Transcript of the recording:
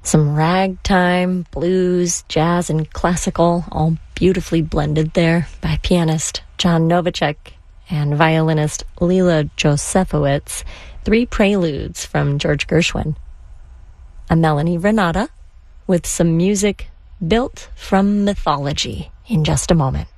Some ragtime, blues, jazz, and classical, all beautifully blended there by pianist John Novacek and violinist Lila Josefowitz. 3 preludes from George Gershwin. A Melanie Renata with some music built from mythology in just a moment.